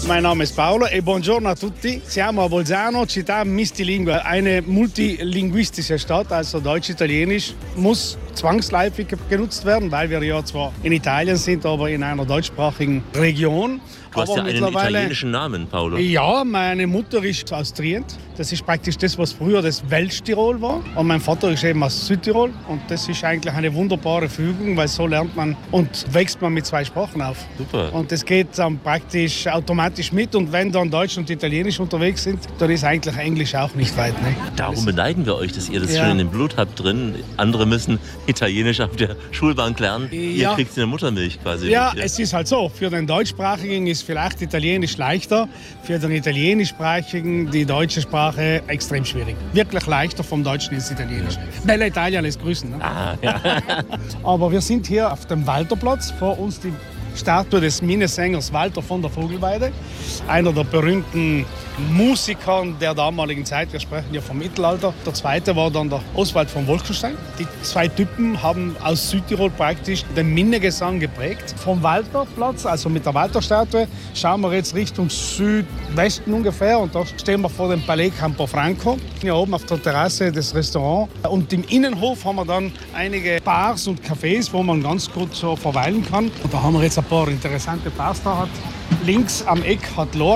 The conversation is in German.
Mein Name ist Paolo e buongiorno a tutti. Siamo a Bolzano, città multilingue, eine multilinguistische Stadt, also Deutsch-Italienisch muss zwangsläufig genutzt werden, weil wir ja zwar in Italien sind, aber in einer deutschsprachigen Region. Du hast ja einen italienischen Namen, Paolo. Ja, meine Mutter ist aus Trient. Das ist praktisch das, was früher das Welttirol war. Und mein Vater ist eben aus Südtirol. Und das ist eigentlich eine wunderbare Fügung, weil so lernt man und wächst man mit zwei Sprachen auf. Super. Und das geht dann praktisch automatisch mit. Und wenn dann Deutsch und Italienisch unterwegs sind, dann ist eigentlich Englisch auch nicht weit. Ne? Darum beneiden wir euch, dass ihr das schon in dem Blut habt drin. Andere müssen Italienisch auf der Schulbank lernen. Ihr kriegt es in der Muttermilch quasi. Ja, es ist halt so. Für den Deutschsprachigen ist vielleicht Italienisch leichter. Für den Italienischsprachigen die deutsche Sprache extrem schwierig. Wirklich leichter vom Deutschen ins Italienische. Bella Italia lässt grüßen. Ne? Ah, ja. Aber wir sind hier auf dem Walterplatz. Vor uns die Statue des Minnesängers Walter von der Vogelweide. Einer der berühmten Musiker der damaligen Zeit. Wir sprechen ja vom Mittelalter. Der zweite war dann der Oswald von Wolkenstein. Die zwei Typen haben aus Südtirol praktisch den Minnegesang geprägt. Vom Walterplatz, also mit der Walterstatue, schauen wir jetzt Richtung Südwesten ungefähr. Und da stehen wir vor dem Palais Campofranco. Hier oben auf der Terrasse des Restaurants. Und im Innenhof haben wir dann einige Bars und Cafés, wo man ganz gut so verweilen kann. Und da haben wir jetzt ein paar interessante Bars da. Links am Eck hat Lor